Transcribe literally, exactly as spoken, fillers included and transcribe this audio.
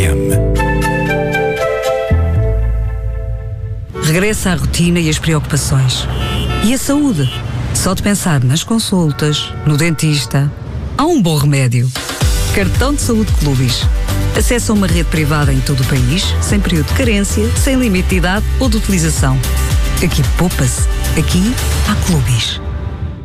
M. Regressa à rotina e as preocupações. E a saúde? Só de pensar nas consultas, no dentista, há um bom remédio. Cartão de Saúde Clubis. Acesse a uma rede privada em todo o país, sem período de carência, sem limite de idade ou de utilização. Aqui poupa-se. Aqui há Clubis.